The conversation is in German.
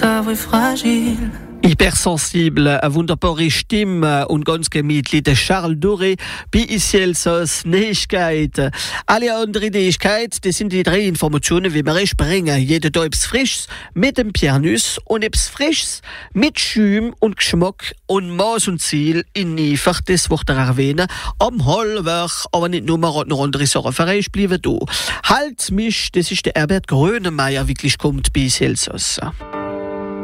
d'avoir fragile. Hypersensible, eine wunderbare Stimme und ganz gemütlich der Charles Doré, bei Celsius Neuigkeit. Alle anderen Neuigkeiten, das sind die 3 Informationen, wie wir euch bringen. Jeden Tag etwas Frisches mit dem Pierre Nuss und etwas Frisches mit Schüm und Geschmack und Maß und Ziel in Niefach, das wird er erwähnen. Am Hallwerk, aber nicht nur, noch andere Sachen für euch bleiben da. Halt mich, das ist der Herbert Grönemeyer, wirklich kommt bei Celsius.